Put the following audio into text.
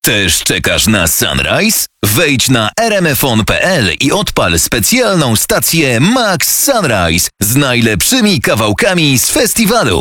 Też czekasz na Sunrise? Wejdź na rmfon.pl i odpal specjalną stację Max Sunrise z najlepszymi kawałkami z festiwalu.